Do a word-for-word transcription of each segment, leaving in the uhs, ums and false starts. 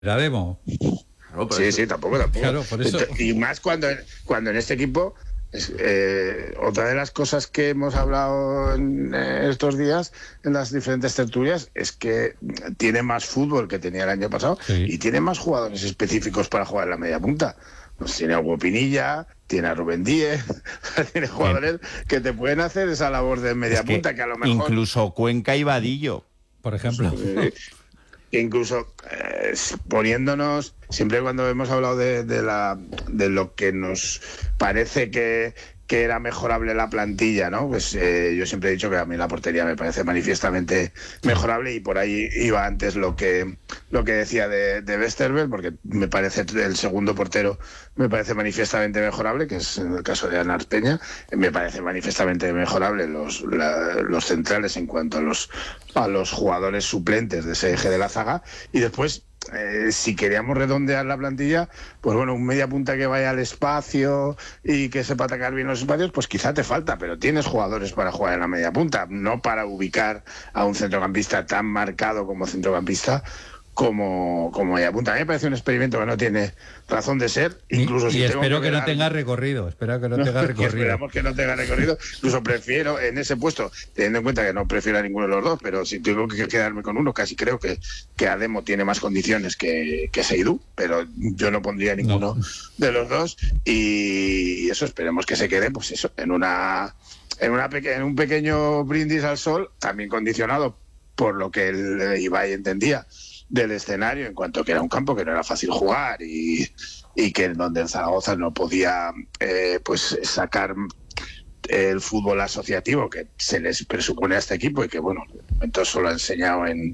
la demo. No, sí, eso. sí, tampoco, tampoco. Claro, por eso. Y más cuando, cuando en este equipo, es, eh, otra de las cosas que hemos hablado en estos días en las diferentes tertulias es que tiene más fútbol que tenía el año pasado, sí. y tiene más jugadores específicos para jugar en la media punta. Pues tiene a Hugo Pinilla, tiene a Rubén Díez, tiene jugadores Bien. que te pueden hacer esa labor de media es que punta, que a lo mejor... Incluso Cuenca y Vadillo, por ejemplo. Sí. Incluso eh, poniéndonos, siempre cuando hemos hablado de, de, la, de lo que nos parece que, que era mejorable la plantilla, ¿no? Pues eh, yo siempre he dicho que a mí la portería me parece manifiestamente mejorable, y por ahí iba antes lo que lo que decía de, de Westerveld, porque me parece el segundo portero me parece manifiestamente mejorable, que es en el caso de Anar Peña. Me parece manifiestamente mejorable los, la, los centrales en cuanto a los a los jugadores suplentes de ese eje de la zaga, y después Eh, si queríamos redondear la plantilla, pues bueno, un media punta que vaya al espacio y que sepa atacar bien los espacios, pues quizá te falta, pero tienes jugadores para jugar en la media punta, no para ubicar a un centrocampista tan marcado como centrocampista como, como media punta. A mí me parece un experimento que no tiene razón de ser, incluso y, si y espero que, que no tenga recorrido, espero que no, no tenga recorrido. Esperamos que no tenga recorrido, incluso prefiero en ese puesto, teniendo en cuenta que no prefiero a ninguno de los dos, pero si tengo que quedarme con uno, casi creo que, que Ademo tiene más condiciones que, que Seydou, pero yo no pondría ninguno no. de los dos, y eso esperemos que se quede, pues eso, en una en una peque- en un pequeño brindis al sol, también condicionado por lo que el Ibai entendía del escenario, en cuanto que era un campo que no era fácil jugar, y, y que en donde en Zaragoza no podía eh, pues sacar el fútbol asociativo que se les presupone a este equipo, y que bueno, de momento solo ha enseñado en,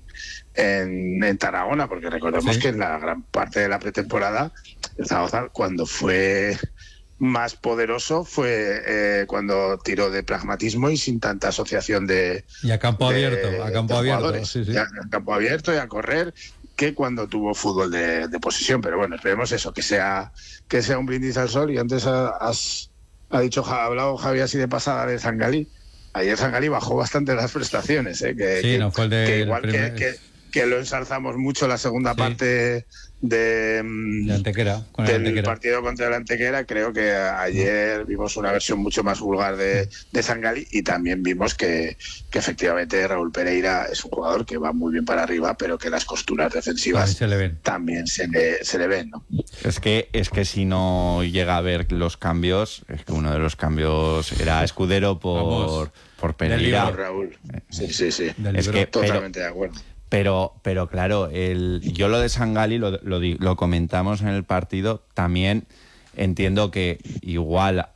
en, en Tarragona, porque recordemos sí. que en la gran parte de la pretemporada el Zaragoza, cuando fue más poderoso, fue eh, cuando tiró de pragmatismo y sin tanta asociación de y a campo de, abierto a campo abierto sí, sí. A, a campo abierto y a correr, que cuando tuvo fútbol de, de posesión. Pero bueno, esperemos eso, que sea que sea un brindis al sol. Y antes has ha dicho ha hablado Javi así de pasada de Zangalí. Ayer Zangalí bajó bastante las prestaciones, ¿eh? que, sí, que, no fue el de que igual primer... que, que, que lo ensalzamos mucho la segunda sí. parte de, de Antequera, con del Antequera. partido contra el Antequera. Creo que ayer vimos una versión mucho más vulgar de, de Zangalí, y también vimos que, que efectivamente Raúl Pereira es un jugador que va muy bien para arriba, pero que las costuras defensivas también se le ven, también se le, se le ven, ¿no? Es que, es que si no llega a ver los cambios, es que uno de los cambios era Escudero por, por Pereira. Raúl. Sí, sí, sí. Es que, totalmente pero, de acuerdo. Pero, pero claro, el, yo lo de Zangalí lo, lo, lo comentamos en el partido. También entiendo que igual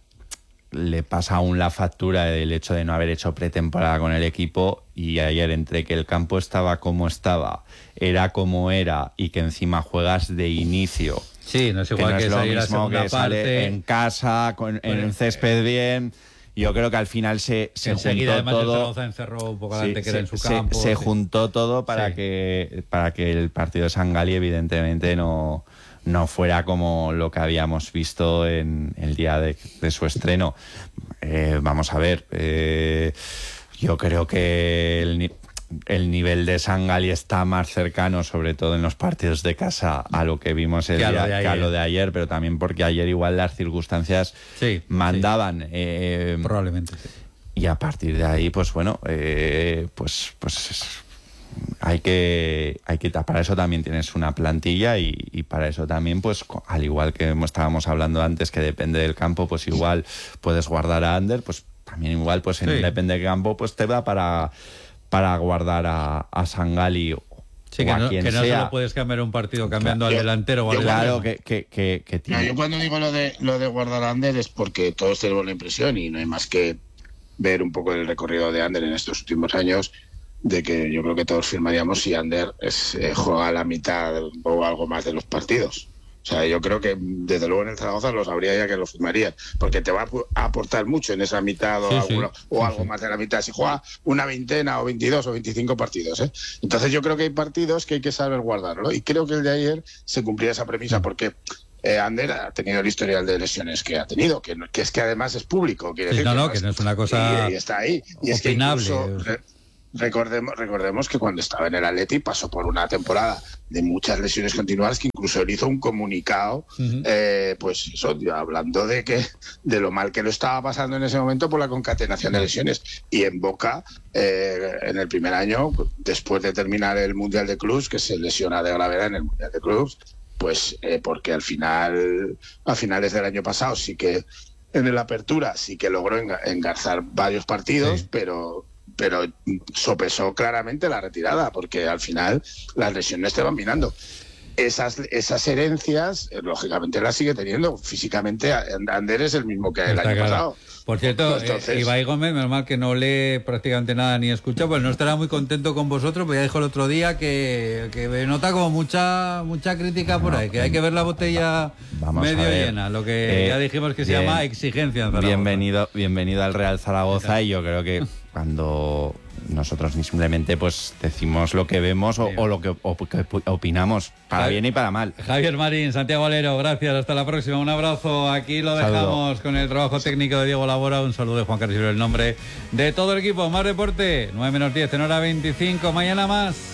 le pasa aún la factura del hecho de no haber hecho pretemporada con el equipo, y ayer, entre que el campo estaba como estaba, era como era, y que encima juegas de inicio. Sí, no es igual que, no que es lo mismo que sale en casa, con, en el césped bien. Yo creo que al final se, se enseguida juntó además todo. El Zaragoza encerró un poco la sí, Antequera se, en su se, campo. Se sí. juntó todo para sí. que para que el partido de Zangalí evidentemente no, no fuera como lo que habíamos visto en el día de, de su estreno. Eh, vamos a ver, eh, yo creo que el, el nivel de Zangalí está más cercano, sobre todo en los partidos de casa, a lo que vimos el día, que a lo de ayer, pero también porque ayer igual las circunstancias sí, mandaban. Sí. Eh, Probablemente, sí. Y a partir de ahí, pues bueno, eh, pues pues hay que hay que para eso también tienes una plantilla, y, y para eso también, pues al igual que estábamos hablando antes, que depende del campo, pues igual puedes guardar a Ander, pues también igual, pues en sí. depende del campo, pues te va para para guardar a, a Zangalí. Sí, que no, que no solo puedes cambiar un partido cambiando claro, al delantero o al claro que, que, que, que tiene. No, yo cuando digo lo de lo de guardar a Ander es porque todos tenemos la impresión, y no hay más que ver un poco el recorrido de Ander en estos últimos años, de que yo creo que todos firmaríamos si Ander es, eh, juega la mitad o algo más de los partidos. O sea, yo creo que desde luego en el Zaragoza lo sabría ya que lo firmaría, porque te va a aportar mucho en esa mitad o, sí, alguno, sí, o sí, algo sí. más de la mitad. Si juega una veintena o veintidós o veinticinco partidos, ¿eh? Entonces yo creo que hay partidos que hay que saber guardarlo, y creo que el de ayer se cumplía esa premisa, porque eh, Ander ha tenido el historial de lesiones que ha tenido, que, que es que además es público, quiere sí, decir no, que no, no que es, no es una cosa y, y está ahí. Y es que opinable. incluso, recordemos, recordemos que cuando estaba en el Atleti pasó por una temporada de muchas lesiones continuadas, que incluso él hizo un comunicado, uh-huh. eh, pues eso, hablando de que de lo mal que lo estaba pasando en ese momento por la concatenación de lesiones. Y en Boca, eh, en el primer año, después de terminar el Mundial de Clubs, que se lesiona de gravedad en el Mundial de Clubs, pues eh, porque al final, a finales del año pasado sí que en el Apertura sí que logró engarzar varios partidos, sí. pero pero sopesó claramente la retirada, porque al final las lesiones te van minando. Esas, esas herencias, lógicamente las sigue teniendo. Físicamente, Ander es el mismo que el Está año claro. pasado. Por cierto, Entonces, eh, Ibai Gómez, menos mal que no lee prácticamente nada ni escucha, pues no estará muy contento con vosotros, pues ya dijo el otro día que, que nota como mucha mucha crítica por ahí, que hay que ver la botella Vamos medio llena, lo que eh, ya dijimos que bien, se llama exigencia. Bienvenido, bienvenido al Real Zaragoza, y yo creo que cuando nosotros simplemente pues decimos lo que vemos o, sí. o lo que, o, que opinamos, para Javier, bien y para mal. Javier Marín, Santiago Valero, gracias, hasta la próxima, un abrazo. Aquí lo dejamos Saludo. con el trabajo técnico de Diego Labora, un saludo de Juan Carlos, el nombre de todo el equipo. Más deporte, nueve menos diez en hora veinticinco, mañana más.